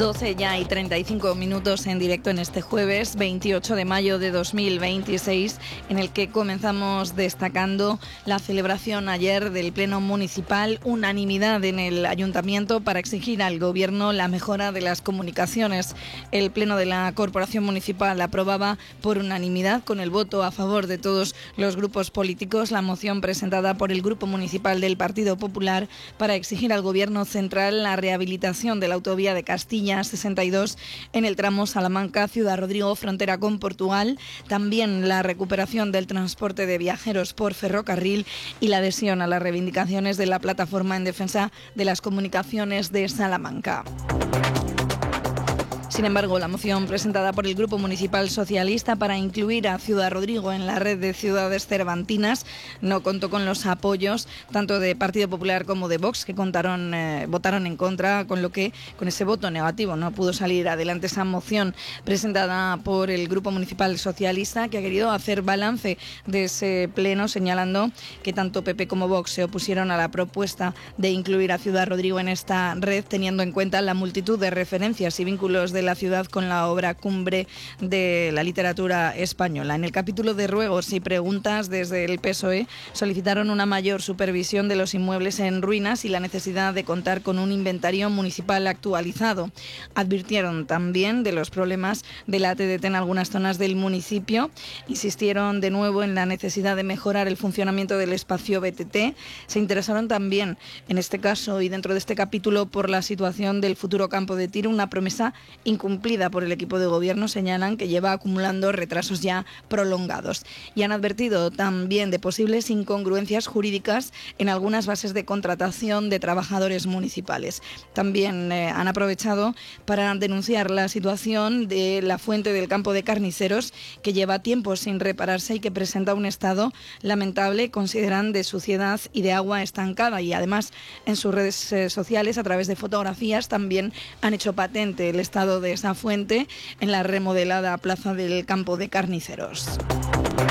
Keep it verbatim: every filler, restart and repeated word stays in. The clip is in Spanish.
doce ya y treinta y cinco minutos en directo en este jueves veintiocho de mayo de dos mil veintiséis, en el que comenzamos destacando la celebración ayer del Pleno Municipal, unanimidad en el Ayuntamiento para exigir al Gobierno la mejora de las comunicaciones. El Pleno de la Corporación Municipal aprobaba por unanimidad, con el voto a favor de todos los grupos políticos, la moción presentada por el Grupo Municipal del Partido Popular para exigir al Gobierno central la rehabilitación de la autovía de Castilla sesenta y dos en el tramo Salamanca-Ciudad Rodrigo, frontera con Portugal, también la recuperación del transporte de viajeros por ferrocarril y la adhesión a las reivindicaciones de la plataforma en defensa de las comunicaciones de Salamanca. Sin embargo, la moción presentada por el Grupo Municipal Socialista para incluir a Ciudad Rodrigo en la red de ciudades cervantinas no contó con los apoyos tanto de Partido Popular como de Vox, que contaron, eh, votaron en contra, con lo que con ese voto negativo no pudo salir adelante esa moción presentada por el Grupo Municipal Socialista, que ha querido hacer balance de ese pleno, señalando que tanto P P como Vox se opusieron a la propuesta de incluir a Ciudad Rodrigo en esta red, teniendo en cuenta la multitud de referencias y vínculos de la ciudad con la obra cumbre de la literatura española. En el capítulo de ruegos y preguntas, desde el P S O E solicitaron una mayor supervisión de los inmuebles en ruinas y la necesidad de contar con un inventario municipal actualizado. Advirtieron también de los problemas de la T D T en algunas zonas del municipio. Insistieron de nuevo en la necesidad de mejorar el funcionamiento del espacio B T T. Se interesaron también, en este caso y dentro de este capítulo, por la situación del futuro campo de tiro, una promesa incumplida por el equipo de gobierno, señalan, que lleva acumulando retrasos ya prolongados. Y han advertido también de posibles incongruencias jurídicas en algunas bases de contratación de trabajadores municipales. También eh, han aprovechado para denunciar la situación de la fuente del campo de Carniceros, que lleva tiempo sin repararse y que presenta un estado lamentable, consideran, de suciedad y de agua estancada. Y además, en sus redes eh, sociales, a través de fotografías, también han hecho patente el estado de esa fuente en la remodelada plaza del campo de Carniceros.